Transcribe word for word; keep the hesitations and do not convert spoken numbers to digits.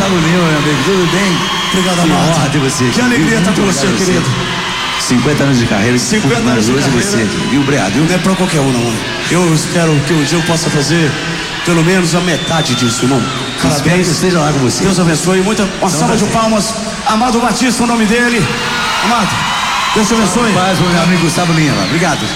Gustavo Lima, meu amigo, tudo bem? Obrigado, que amado. honra ter você aqui. Que alegria estar com você, querido. cinquenta anos de carreira, cinquenta anos de hoje carreira. você aqui, viu, Obrigado, viu? Não é pra qualquer um, não. Eu espero que um dia eu possa fazer pelo menos a metade disso, irmão. Espero que Parabéns. esteja lá com você. Deus abençoe. Muita, uma salva de palmas. Amado Batista, o nome dele. Amado, Deus te abençoe. Paz, meu amigo Gustavo Lima. Obrigado.